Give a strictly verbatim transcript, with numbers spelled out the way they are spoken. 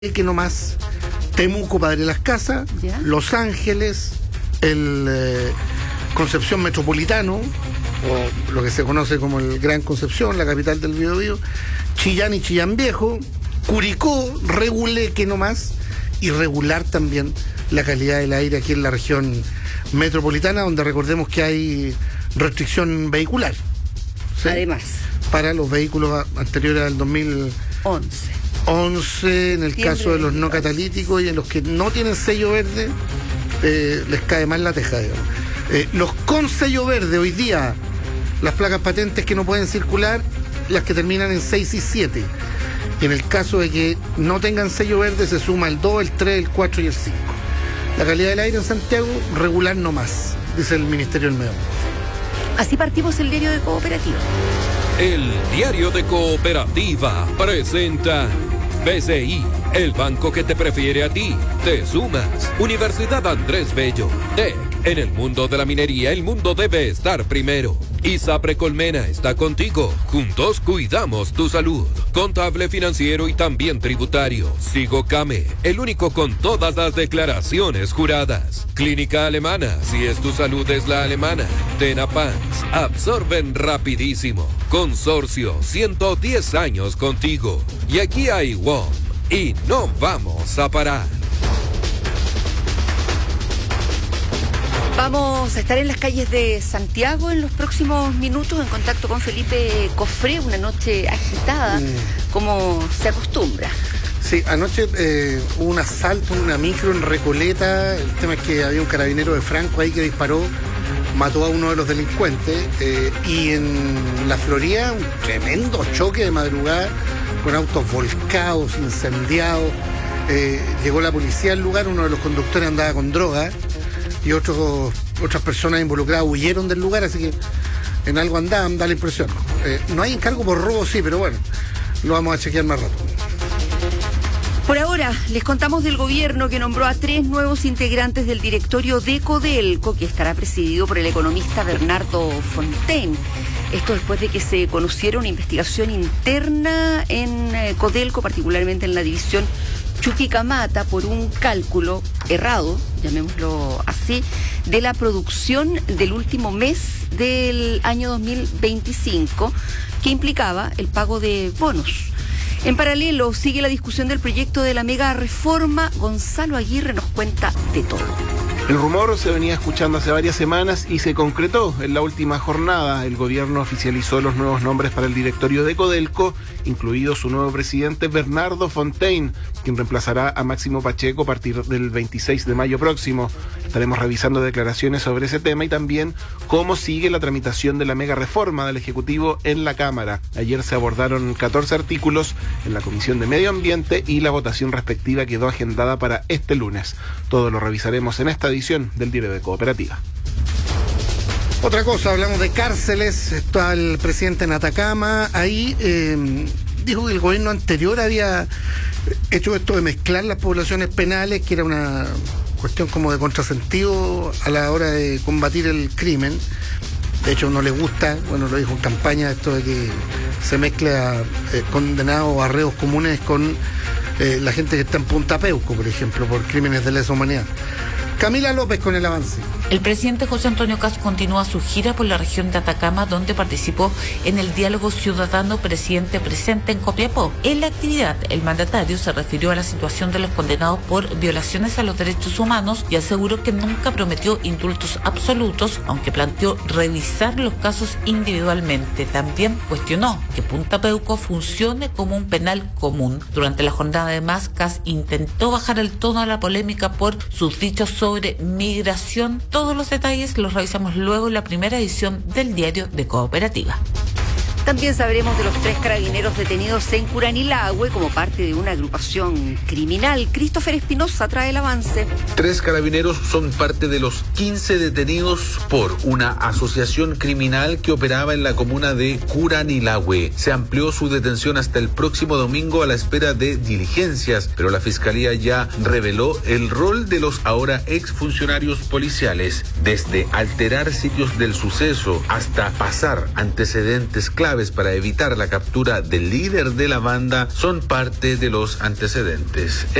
que nomás, Temuco, Padre Las Casas, ¿ya? Los Ángeles, el eh, Concepción Metropolitano, o lo que se conoce como el Gran Concepción, la capital del Biobío, Chillán y Chillán Viejo, Curicó, Reguleque nomás, y regular también la calidad del aire aquí en la región metropolitana, donde recordemos que hay restricción vehicular, ¿sí? Además, para los vehículos anteriores al dos mil once. once, en el Siempre caso de los no catalíticos, y en los que no tienen sello verde, eh, les cae mal la teja, digamos. Eh, los con sello verde hoy día, las placas patentes que no pueden circular, las que terminan en seis y siete. Y en el caso de que no tengan sello verde, se suma el dos, el tres, el cuatro y el cinco. La calidad del aire en Santiago, regular no más, dice el Ministerio del Medio Ambiente. Así partimos el diario de Cooperativa. El diario de Cooperativa presenta B C I, el banco que te prefiere a ti. Te sumas. Universidad Andrés Bello. T E C. En el mundo de la minería, el mundo debe estar primero. ISAPRE Colmena está contigo. Juntos cuidamos tu salud. Contable, financiero y también tributario. Sigocame, el único con todas las declaraciones juradas. Clínica Alemana, si es tu salud es la alemana. Tenapans, absorben rapidísimo. Consorcio, ciento diez años contigo. Y aquí hay W O M. Y no vamos a parar. Vamos a estar en las calles de Santiago en los próximos minutos en contacto con Felipe Cofré, una noche agitada, mm. como se acostumbra. Sí, anoche eh, hubo un asalto en una micro en Recoleta. El tema es que había un carabinero de Franco ahí que disparó, mató a uno de los delincuentes. Eh, y en la Florida, un tremendo choque de madrugada con autos volcados, incendiados. Eh, llegó la policía al lugar, uno de los conductores andaba con droga. Y otros, otras personas involucradas huyeron del lugar, así que en algo andaban, da la impresión. Eh, no hay encargo por robo, sí, pero bueno, lo vamos a chequear más rato. Por ahora, les contamos del gobierno que nombró a tres nuevos integrantes del directorio de Codelco, que estará presidido por el economista Bernardo Fontaine. Esto después de que se conociera una investigación interna en eh, Codelco, particularmente en la división Chuquicamata, por un cálculo errado, llamémoslo así, de la producción del último mes del año dos mil veinticinco, que implicaba el pago de bonos. En paralelo, sigue la discusión del proyecto de la mega reforma. Gonzalo Aguirre nos cuenta de todo. El rumor se venía escuchando hace varias semanas y se concretó en la última jornada. El gobierno oficializó los nuevos nombres para el directorio de Codelco, incluido su nuevo presidente Bernardo Fontaine, quien reemplazará a Máximo Pacheco a partir del veintiséis de mayo próximo. Estaremos revisando declaraciones sobre ese tema y también cómo sigue la tramitación de la mega reforma del Ejecutivo en la Cámara. Ayer se abordaron catorce artículos en la Comisión de Medio Ambiente y la votación respectiva quedó agendada para este lunes. Todo lo revisaremos en esta edición del Diario de Cooperativa. Otra cosa, hablamos de cárceles. Está el presidente en Atacama. Ahí eh, dijo que el gobierno anterior había hecho esto de mezclar las poblaciones penales, que era una cuestión como de contrasentido a la hora de combatir el crimen. De hecho, no le gusta, bueno, lo dijo en campaña, esto de que se mezcle a eh, condenados a reos comunes con eh, la gente que está en Punta Peuco, por ejemplo, por crímenes de lesa humanidad. Camila López con el avance. El presidente José Antonio Kast continúa su gira por la región de Atacama, donde participó en el diálogo ciudadano presidente presente en Copiapó. En la actividad, el mandatario se refirió a la situación de los condenados por violaciones a los derechos humanos y aseguró que nunca prometió indultos absolutos, aunque planteó revisar los casos individualmente. También cuestionó que Punta Peuco funcione como un penal común. Durante la jornada, además, Kast intentó bajar el tono a la polémica por sus dichos sobre sobre migración. Todos los detalles los revisamos luego en la primera edición del Diario de Cooperativa. También sabremos de los tres carabineros detenidos en Curanilahue como parte de una agrupación criminal. Christopher Espinosa trae el avance. Tres carabineros son parte de los quince detenidos por una asociación criminal que operaba en la comuna de Curanilahue. Se amplió su detención hasta el próximo domingo a la espera de diligencias, pero la fiscalía ya reveló el rol de los ahora exfuncionarios policiales, desde alterar sitios del suceso hasta pasar antecedentes claros claves para evitar la captura del líder de la banda son parte de los antecedentes.